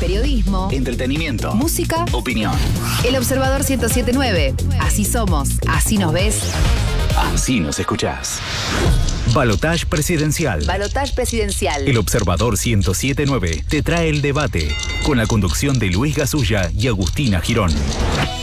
Periodismo, entretenimiento, música, opinión. El Observador 107.9. Así somos, así nos ves, así nos escuchás. Balotaje presidencial. Balotaje presidencial. El Observador 107.9 te trae el debate con la conducción de Luis Gasulla y Agustina Girón.